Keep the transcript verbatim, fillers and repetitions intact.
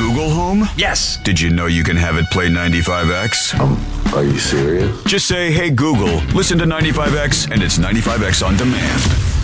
Google Home? Yes. Did you know you can have it play ninety-five X? Um, are you serious? Just say, hey Google, listen to ninety-five X, and it's ninety-five X on demand.